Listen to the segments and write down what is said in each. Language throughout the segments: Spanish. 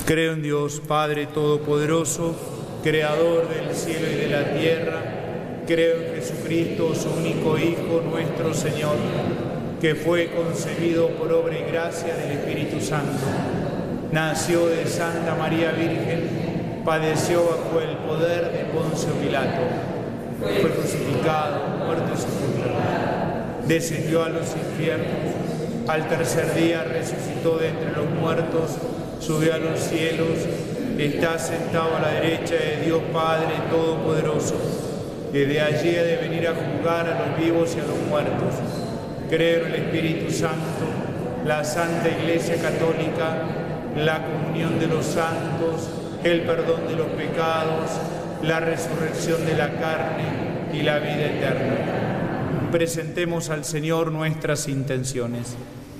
Creo en Dios, Padre Todopoderoso, Creador del cielo y de la tierra. Creo en Jesucristo, su único Hijo, nuestro Señor, que fue concebido por obra y gracia del Espíritu Santo. Nació de Santa María Virgen, padeció bajo el poder de Poncio Pilato, fue crucificado, muerto y sepultado, descendió a los infiernos, al tercer día resucitó de entre los muertos, subió a los cielos, está sentado a la derecha de Dios Padre Todopoderoso. Desde allí ha de venir a juzgar a los vivos y a los muertos. Creo en el Espíritu Santo, la Santa Iglesia Católica, la comunión de los santos, el perdón de los pecados, la resurrección de la carne y la vida eterna. Presentemos al Señor nuestras intenciones.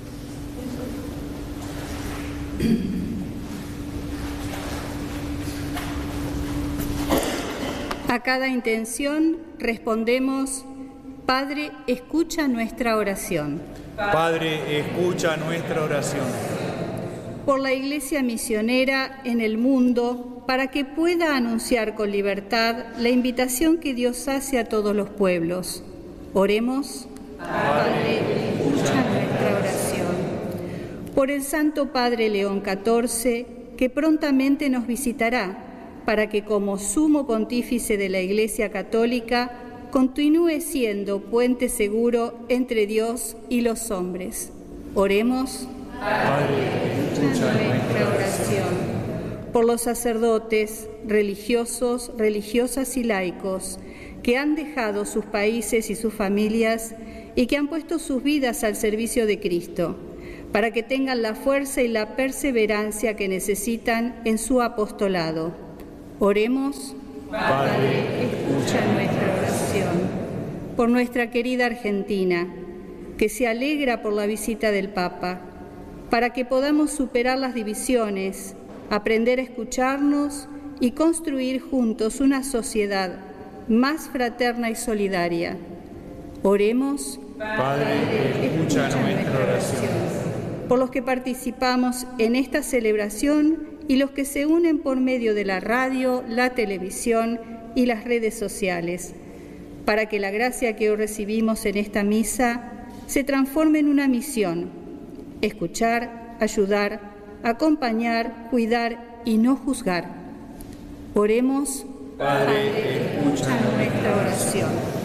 A cada intención respondemos: Padre, escucha nuestra oración. Padre, escucha nuestra oración. Por la Iglesia misionera en el mundo, para que pueda anunciar con libertad la invitación que Dios hace a todos los pueblos. Oremos. Padre, escucha nuestra oración. Por el Santo Padre León XIV, que prontamente nos visitará, para que como sumo pontífice de la Iglesia Católica continúe siendo puente seguro entre Dios y los hombres. Oremos. Padre, escucha nuestra oración. Por los sacerdotes, religiosos, religiosas y laicos que han dejado sus países y sus familias y que han puesto sus vidas al servicio de Cristo, para que tengan la fuerza y la perseverancia que necesitan en su apostolado. Oremos. Padre, escucha nuestra oración. Por nuestra querida Argentina, que se alegra por la visita del Papa, para que podamos superar las divisiones, aprender a escucharnos y construir juntos una sociedad más fraterna y solidaria. Oremos. Padre, escucha nuestra oración. Por los que participamos en esta celebración y los que se unen por medio de la radio, la televisión y las redes sociales, para que la gracia que hoy recibimos en esta misa se transforme en una misión: escuchar, ayudar, acompañar, cuidar y no juzgar. Oremos. Padre, escucha nuestra oración.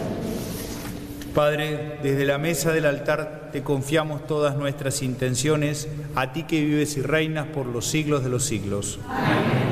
Padre, desde la mesa del altar te confiamos todas nuestras intenciones, a ti que vives y reinas por los siglos de los siglos. Amén.